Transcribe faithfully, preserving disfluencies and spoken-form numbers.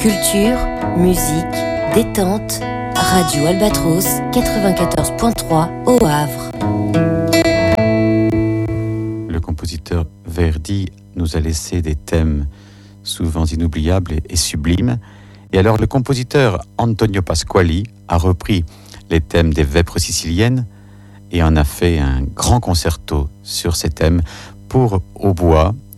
Culture, musique, détente, Radio Albatros quatre-vingt-quatorze virgule trois au Havre. Le compositeur Verdi nous a laissé des thèmes souvent inoubliables et, et sublimes. Et alors le compositeur Antonio Pasquali a repris les thèmes des Vêpres siciliennes et en a fait un grand concerto sur ces thèmes pour hautbois